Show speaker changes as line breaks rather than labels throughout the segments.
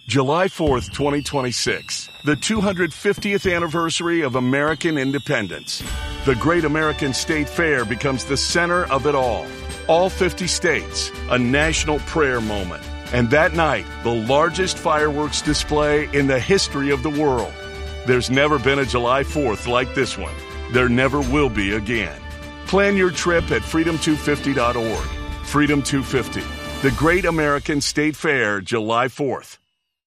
July 4th, 2026, the 250th anniversary of American independence. The Great American State Fair becomes the center of it all. All 50 states, a national prayer moment. And that night, the largest fireworks display in the history of the world. There's never been a July 4th like this one. There never will be again. Plan your trip at freedom250.org. Freedom 250, the Great American State Fair, July 4th.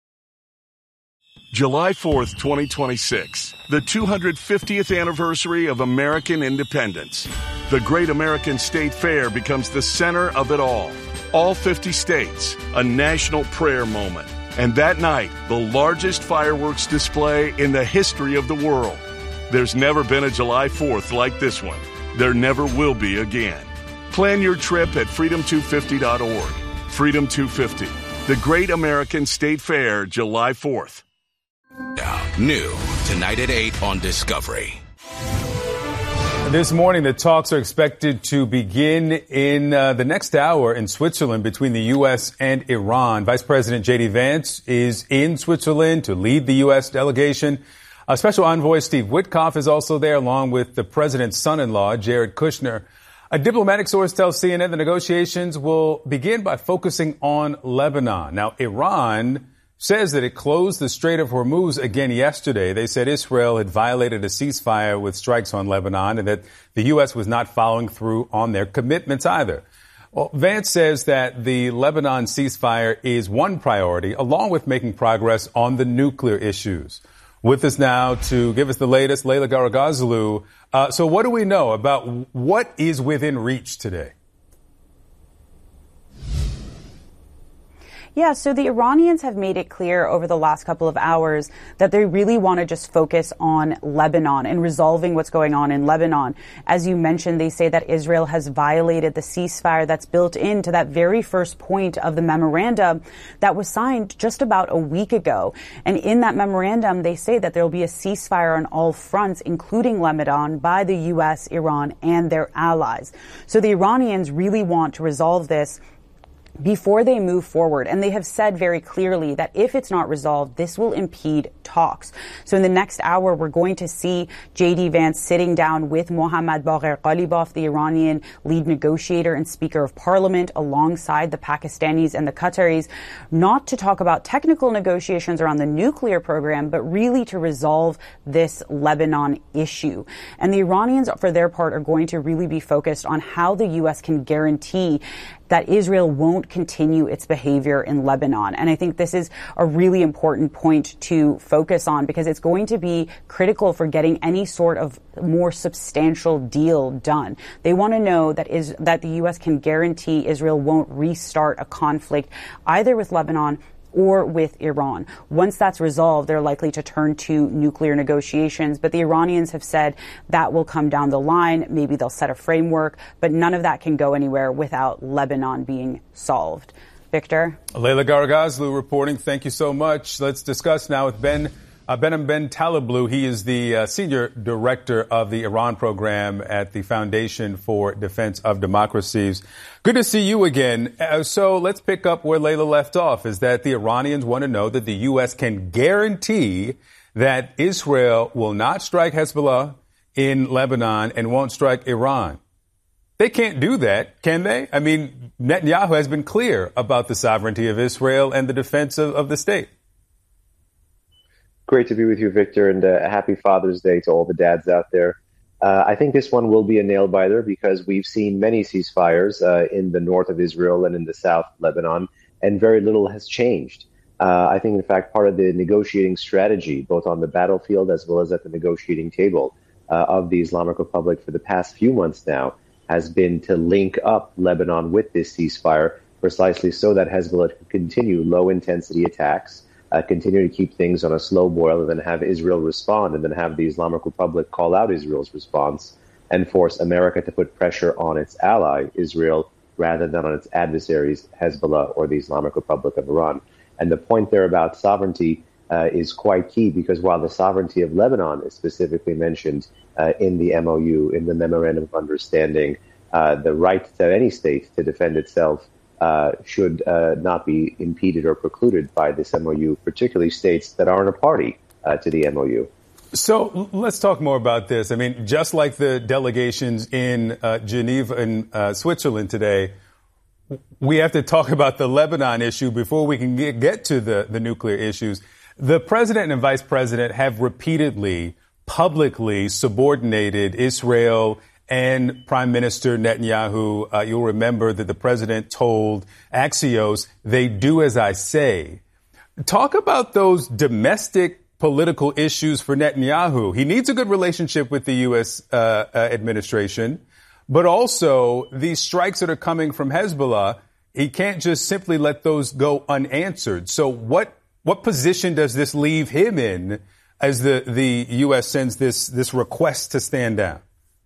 July 4th, 2026, the 250th anniversary of American independence. The Great American State Fair becomes the center of it all. All 50 states, a national prayer moment. And that night, the largest fireworks display in the history of the world. There's never been a July 4th like this one. There never will be again. Plan your trip at freedom250.org. Freedom 250, the Great American State Fair, July 4th.
Now, new tonight at 8 on Discovery.
This morning, the talks are expected to begin in the next hour in Switzerland between the U.S. and Iran. Vice President J.D. Vance is in Switzerland to lead the U.S. delegation. Special Envoy Steve Witkoff is also there, along with the president's son-in-law, Jared Kushner. A diplomatic source tells CNN the negotiations will begin by focusing on Lebanon. Now, Iran says that it closed the Strait of Hormuz again yesterday. They said Israel had violated a ceasefire with strikes on Lebanon and that the U.S. was not following through on their commitments either. Well, Vance says that the Lebanon ceasefire is one priority, along with making progress on the nuclear issues. With us now to give us the latest, Leila Garagazlu. So what do we know about what is within reach today?
Yeah, so the Iranians have made it clear over the last couple of hours that they really want to just focus on Lebanon and resolving what's going on in Lebanon. As you mentioned, they say that Israel has violated the ceasefire that's built into that very first point of the memorandum that was signed just about a week ago. And in that memorandum, they say that there will be a ceasefire on all fronts, including Lebanon, by the U.S., Iran, and their allies. So the Iranians really want to resolve this before they move forward. And they have said very clearly that if it's not resolved, this will impede talks. So in the next hour, we're going to see J.D. Vance sitting down with Mohammad Bagher Ghalibaf, the Iranian lead negotiator and Speaker of Parliament, alongside the Pakistanis and the Qataris, not to talk about technical negotiations around the nuclear program, but really to resolve this Lebanon issue. And the Iranians, for their part, are going to really be focused on how the U.S. can guarantee that Israel won't continue its behavior in Lebanon. And I think this is a really important point to focus on because it's going to be critical for getting any sort of more substantial deal done. They want to know that the U.S. can guarantee Israel won't restart a conflict either with Lebanon or with Iran. Once that's resolved, they're likely to turn to nuclear negotiations. But the Iranians have said that will come down the line. Maybe they'll set a framework, but none of that can go anywhere without Lebanon being solved. Victor?
Leila Garagazlu reporting. Thank you so much. Let's discuss now with Behnam Ben Taleblu. He is the senior director of the Iran program at the Foundation for Defense of Democracies. Good to see you again. So let's pick up where Leila left off, is that the Iranians want to know that the U.S. can guarantee that Israel will not strike Hezbollah in Lebanon and won't strike Iran. They can't do that, can they? I mean, Netanyahu has been clear about the sovereignty of Israel and the defense of the state.
Great to be with you, Victor, and a happy Father's Day to all the dads out there. I think this one will be a nail-biter because we've seen many ceasefires in the north of Israel and in the south, Lebanon, and very little has changed. I think, in fact, part of the negotiating strategy, both on the battlefield as well as at the negotiating table of the Islamic Republic for the past few months now, has been to link up Lebanon with this ceasefire precisely so that Hezbollah can continue low-intensity attacks, continue to keep things on a slow boil, and then have Israel respond, and then have the Islamic Republic call out Israel's response and force America to put pressure on its ally, Israel, rather than on its adversaries, Hezbollah or the Islamic Republic of Iran. And the point there about sovereignty is quite key, because while the sovereignty of Lebanon is specifically mentioned in the MOU, in the Memorandum of Understanding, the right to any state to defend itself should not be impeded or precluded by this MOU, particularly states that aren't a party to the MOU.
So let's talk more about this. I mean, just like the delegations in Geneva and Switzerland today, we have to talk about the Lebanon issue before we can get to the nuclear issues. The president and vice president have repeatedly, publicly subordinated Israel and Prime Minister Netanyahu. You'll remember that the president told Axios, "They do as I say." Talk about those domestic political issues for Netanyahu. He needs a good relationship with the U.S. Administration, but also these strikes that are coming from Hezbollah, he can't just simply let those go unanswered. So what position does this leave him in as the U.S. sends this request to stand down?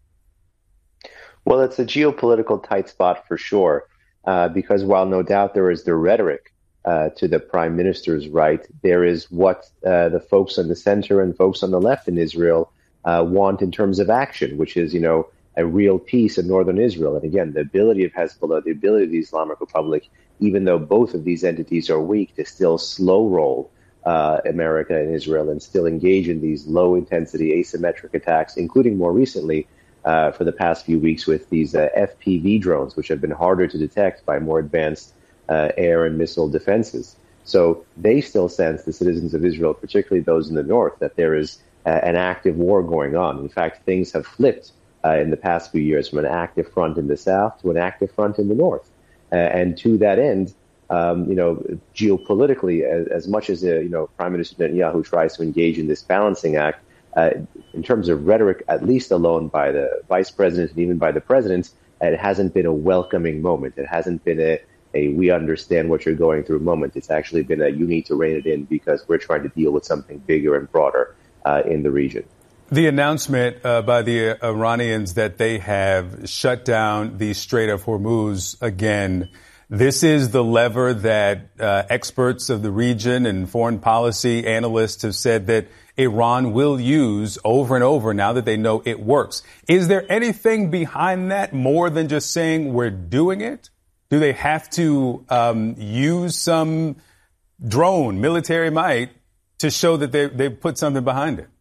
Well, it's a geopolitical tight spot for sure, because while no doubt there is the rhetoric to the prime minister's right, there is what the folks on the center and folks on the left in Israel want in terms of action, which is, a real peace in northern Israel. And again, the ability of Hezbollah, the ability of the Islamic Republic, even though both of these entities are weak, to still slow roll America and Israel and still engage in these low intensity asymmetric attacks, including more recently for the past few weeks with these FPV drones, which have been harder to detect by more advanced air and missile defenses. So they still sense, the citizens of Israel, particularly those in the north, that there is an active war going on. In fact, things have flipped in the past few years from an active front in the south to an active front in the north. And to that end, geopolitically, as much as Prime Minister Netanyahu tries to engage in this balancing act, in terms of rhetoric, at least alone by the vice president and even by the president, it hasn't been a welcoming moment. It hasn't been a we understand what you're going through moment. It's actually been a you need to rein it in because we're trying to deal with something bigger and broader in the region.
The announcement by the Iranians that they have shut down the Strait of Hormuz again, this is the lever that experts of the region and foreign policy analysts have said that Iran will use over and over now that they know it works. Is there anything behind that more than just saying we're doing it? Do they have to use some drone, military might, to show that they put something behind it?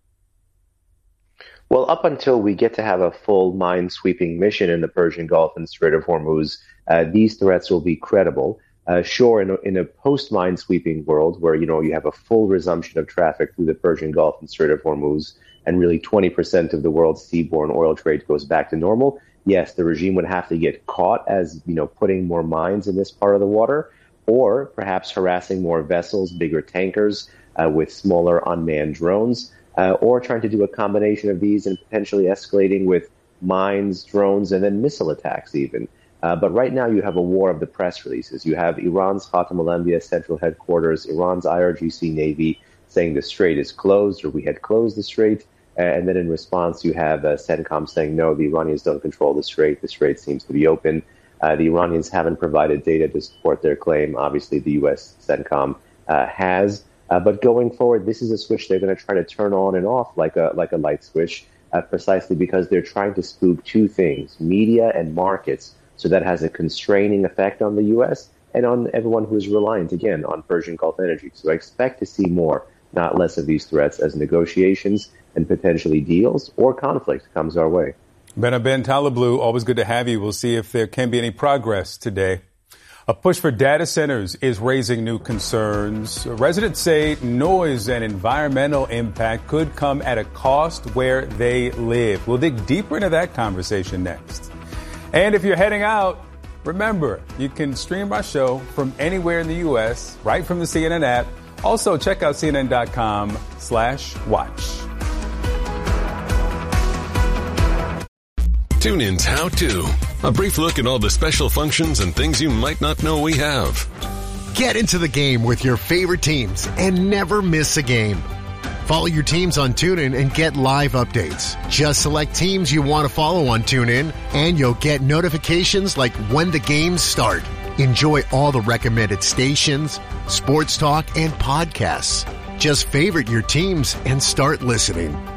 Well, up until we get to have a full mine-sweeping mission in the Persian Gulf and Strait of Hormuz, these threats will be credible. Sure, in a post-mine-sweeping world where, you have a full resumption of traffic through the Persian Gulf and Strait of Hormuz, and really 20% of the world's seaborne oil trade goes back to normal, yes, the regime would have to get caught as, putting more mines in this part of the water, or perhaps harassing more vessels, bigger tankers with smaller unmanned drones, or trying to do a combination of these and potentially escalating with mines, drones, and then missile attacks even. But right now you have a war of the press releases. You have Iran's Khatam al-Anbiya central headquarters, Iran's IRGC Navy saying the strait is closed or we had closed the strait. And then in response, you have CENTCOM saying, no, the Iranians don't control the strait. The strait seems to be open. The Iranians haven't provided data to support their claim. Obviously, the U.S. CENTCOM has. But going forward, this is a switch they're going to try to turn on and off like a light switch, precisely because they're trying to spook two things, media and markets. So that has a constraining effect on the U.S. and on everyone who is reliant, again, on Persian Gulf energy. So I expect to see more, not less, of these threats as negotiations and potentially deals or conflict comes our way.
Ben Taleblu, always good to have you. We'll see if there can be any progress today. A push for data centers is raising new concerns. Residents say noise and environmental impact could come at a cost where they live. We'll dig deeper into that conversation next. And if you're heading out, remember, you can stream our show from anywhere in the U.S., right from the CNN app. Also, check out CNN.com/watch.
TuneIn's How To. A brief look at all the special functions and things you might not know we have.
Get into the game with your favorite teams and never miss a game. Follow your teams on TuneIn and get live updates. Just select teams you want to follow on TuneIn, and you'll get notifications like when the games start. Enjoy all the recommended stations, sports talk, and podcasts. Just favorite your teams and start listening.